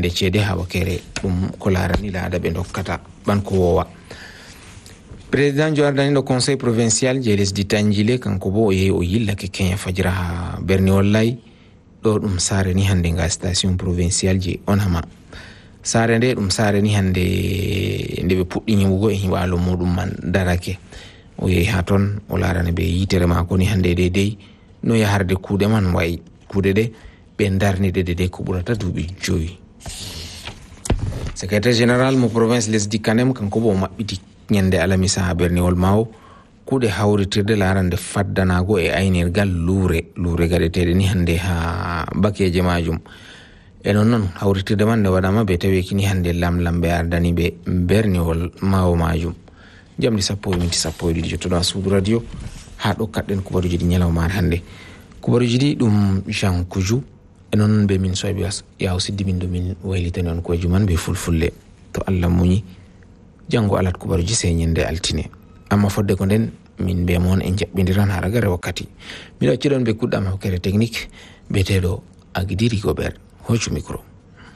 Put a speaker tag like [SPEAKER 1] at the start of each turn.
[SPEAKER 1] hande cede ha wakere dum ko larani laada be dokkata banko wowa. Président Jordani do conseil provincial je lesdi Tanjile kanko bo o yillake Kenya fajira ha Berniwol Lay do dum sare ni hande nga station provincial je Onama. Sare nde dum sare ni hande nde be puddi nyimugo e hiwalo mudum man darake. O yehi ha ton o larane be yitere mako ni hande dedei no yaharde kuude man way kuude de be darni de ko burata dubi joyi. Secrétaire général mo province lesdi Kanem kanko bo mabbiti nyande alamisa ha Berniwol Mawo kuude hawritirde larande faddanago e aynirgal luure gadetede ni hande ha bakeje majum. E non hawritirde man ne wadama be taweki ni hande lambe ardani be Berniwol Mawo majum. Jamdi 10:10 jottoɗo Suudu radio ha ɗo kadden kubaruji ɗi nyalawma hande. Kubaruji ɗi ɗum Jean Kuju e non be min soybe yaw siddi min do min waylitani on ko juman be fulfulle to Allah muñi jango alat kubaruji sey nyande altine. Amma fodde ko den min be mon en jabbindiran ha ragare wakkati. Mi do cidon be kuddam hokkere technique betedo Agdiri Gobert hocu micro.